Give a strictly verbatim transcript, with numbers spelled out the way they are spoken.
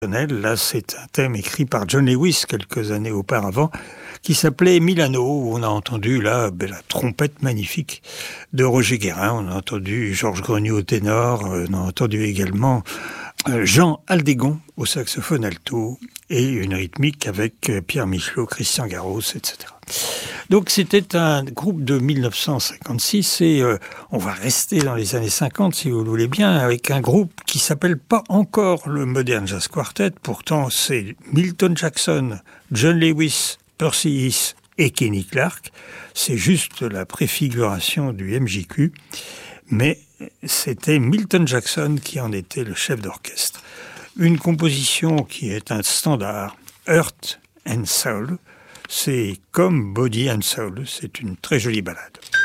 Là, c'est un thème écrit par John Lewis quelques années auparavant, qui s'appelait Milano, où on a entendu là ben, la trompette magnifique de Roger Guérin, on a entendu Georges Grenier au ténor, on a entendu également Jean Aldégon au saxophone alto, et une rythmique avec Pierre Michelot, Christian Garros, et cetera. Donc c'était un groupe de mille neuf cent cinquante-six et euh, on va rester dans les années cinquante si vous le voulez bien, avec un groupe qui s'appelle pas encore le Modern Jazz Quartet, pourtant c'est Milton Jackson, John Lewis, Percy Heath et Kenny Clarke. C'est juste la préfiguration du M J Q, mais c'était Milton Jackson qui en était le chef d'orchestre. Une composition qui est un standard, Heart and Soul, c'est comme Body and Soul, c'est une très jolie ballade.